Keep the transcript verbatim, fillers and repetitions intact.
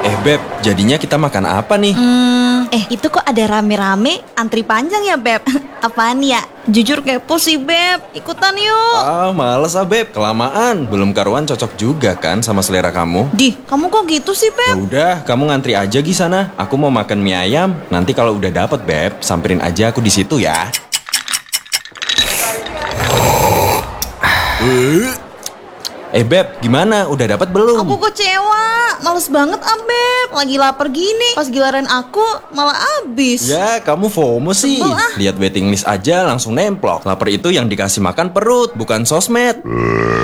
Eh Beb, jadinya kita makan apa nih? Hmm, eh itu kok ada rame-rame antri panjang ya Beb? Apaan ya? Jujur kepo sih Beb, ikutan yuk. Ah, males ah Beb, kelamaan. Belum karuan cocok juga kan sama selera kamu. Dih, kamu kok gitu sih Ya Beb? udah, kamu ngantri aja di sana. Aku mau makan mie ayam. Nanti kalau udah dapet Beb, samperin aja aku di situ ya. Eh Beb, gimana? Udah dapat belum? Aku kecewa, males banget ah Beb. Lagi lapar gini, pas giliran aku malah abis. Ya, kamu FOMO sih. Sebel ah. Lihat waiting list aja langsung nemplok. Lapar itu yang dikasih makan perut, bukan sosmed.